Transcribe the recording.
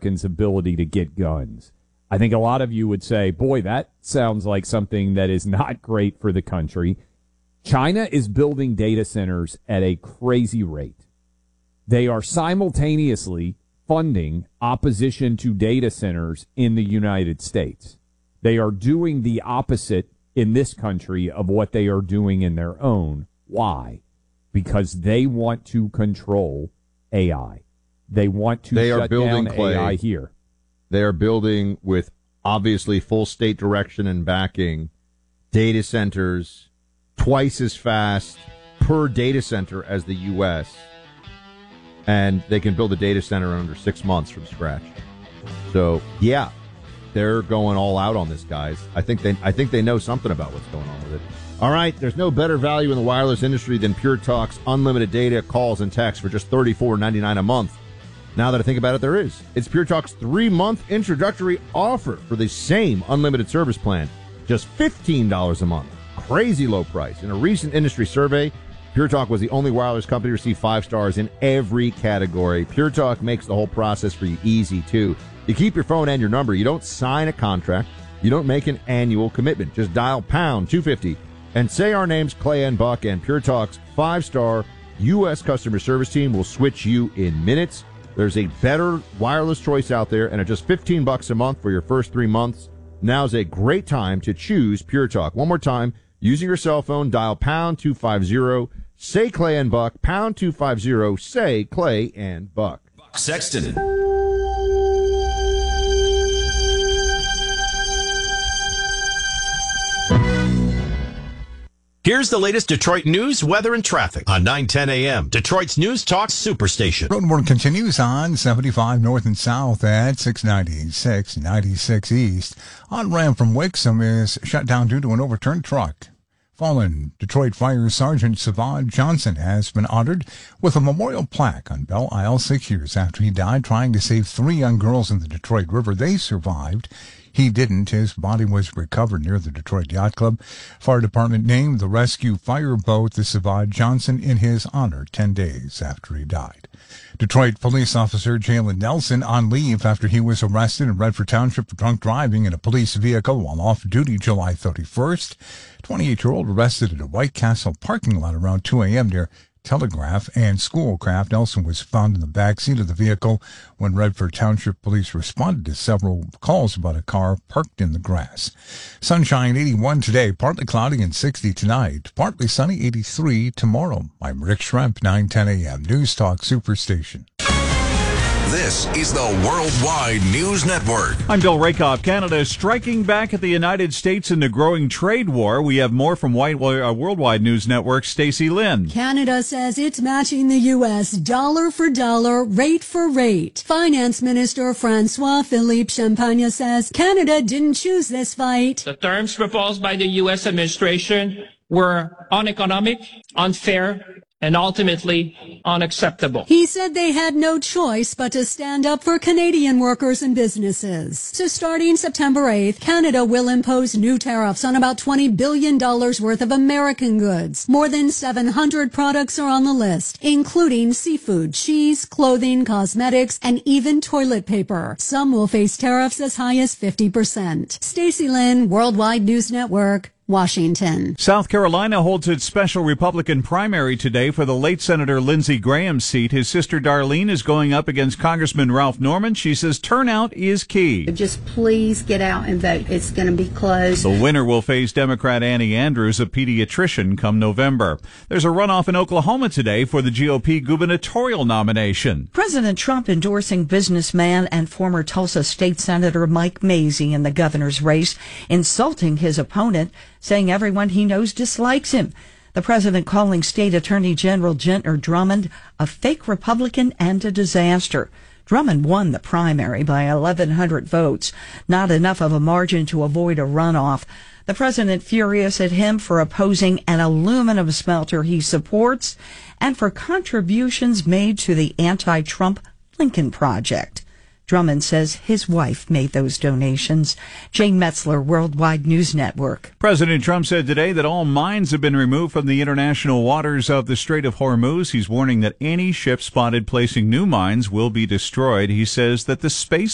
Americans' ability to get guns. I think a lot of you would say, boy, that sounds like something that is not great for the country. China is building data centers at a crazy rate. They are simultaneously funding opposition to data centers in the United States. They are doing the opposite in this country of what they are doing in their own. Why? Because they want to control AI. They want to shut down AI here. They are building with obviously full state direction and backing data centers twice as fast per data center as the U.S., and they can build a data center in under 6 months from scratch. So, yeah, they're going all out on this, guys. I think they know something about what's going on with it. All right, there's no better value in the wireless industry than Pure Talk's unlimited data, calls, and texts for just $34.99 a month. Now that I think about it, there is. It's Pure Talk's 3-month introductory offer for the same unlimited service plan. Just $15 a month. Crazy low price. In a recent industry survey, Pure Talk was the only wireless company to receive 5 stars in every category. Pure Talk makes the whole process for you easy, too. You keep your phone and your number. You don't sign a contract. You don't make an annual commitment. Just dial pound 250 and say our names, Clay and Buck, and Pure Talk's 5-star U.S. customer service team will switch you in minutes. There's a better wireless choice out there, and at just $15 a month for your first 3 months, now's a great time to choose Pure Talk. One more time, using your cell phone, dial pound 250, say Clay and Buck, pound 250, say Clay and Buck. Sexton. Here's the latest Detroit news, weather, and traffic on 9:10 a.m. Detroit's News Talk Superstation. Road work continues on 75 north and south at 696, 96 east. On-ramp from Wixom is shut down due to an overturned truck. Fallen Detroit Fire Sergeant Savad Johnson has been honored with a memorial plaque on Belle Isle 6 years after he died trying to save 3 young girls in the Detroit River. They survived. He didn't. His body was recovered near the Detroit Yacht Club. Fire department named the rescue fireboat the Savad Johnson in his honor 10 days after he died. Detroit police officer Jalen Nelson on leave after he was arrested in Redford Township for drunk driving in a police vehicle while off duty July 31st. 28-year-old arrested at a White Castle parking lot around 2 a.m. near Telegraph and Schoolcraft. Nelson was found in the back seat of the vehicle when Redford Township police responded to several calls about a car parked in the grass. Sunshine 81 today, partly cloudy and 60 tonight, partly sunny 83 tomorrow. I'm Rick Schremp, 9:10 a.m. News Talk Superstation. This is the Worldwide News Network. I'm Bill Rakoff. Canada is striking back at the United States in the growing trade war. We have more from Worldwide News Network, Stacey Lynn. Canada says it's matching the U.S. dollar for dollar, rate for rate. Finance Minister François-Philippe Champagne says Canada didn't choose this fight. The terms proposed by the U.S. administration were uneconomic, unfair, and ultimately unacceptable. He said they had no choice but to stand up for Canadian workers and businesses. So starting September 8th, Canada will impose new tariffs on about $20 billion worth of American goods. More than 700 products are on the list, including seafood, cheese, clothing, cosmetics, and even toilet paper. Some will face tariffs as high as 50%. Stacey Lynn, Worldwide News Network, Washington. South Carolina holds its special Republican primary today for the late Senator Lindsey Graham's seat. His sister Darlene is going up against Congressman Ralph Norman. She says turnout is key. Just please get out and vote. It's going to be close. The winner will face Democrat Annie Andrews, a pediatrician, come November. There's a runoff in Oklahoma today for the GOP gubernatorial nomination. President Trump endorsing businessman and former Tulsa State Senator Mike Mazzei in the governor's race, insulting his opponent, saying everyone he knows dislikes him. The president calling State Attorney General Gentner Drummond a fake Republican and a disaster. Drummond won the primary by 1,100 votes, not enough of a margin to avoid a runoff. The president furious at him for opposing an aluminum smelter he supports and for contributions made to the anti-Trump Lincoln Project. Drummond says his wife made those donations. Jane Metzler, Worldwide News Network. President Trump said today that all mines have been removed from the international waters of the Strait of Hormuz. He's warning that any ship spotted placing new mines will be destroyed. He says that the space